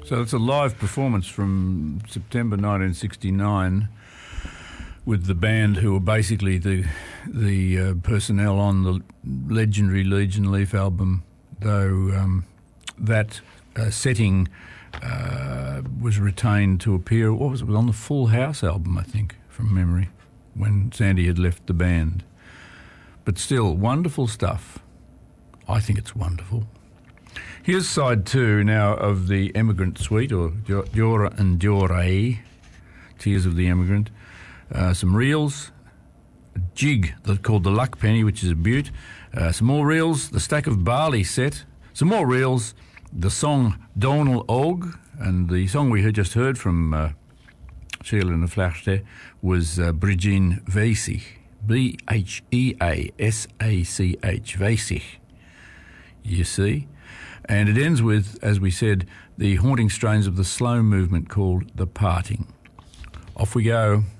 So it's a live performance from September 1969 with the band who were basically the personnel on the legendary Legion Leaf album, though that setting was retained to appear, it was on the Full House album, I think, from memory, when Sandy had left the band. But still, wonderful stuff. I think it's wonderful. Here's side two now of the Emigrant Suite, or Diora and Diore, Tears of the Emigrant. Some reels, a jig called the Luck Penny, which is a beaut. Some more reels, the Stack of Barley set. Some more reels, the song Donal Og, and the song we had just heard from Sheila and the Flash there was Brigine Veisich, Beasach, Veisich, you see. And it ends with, as we said, the haunting strains of the slow movement called The Parting. Off we go.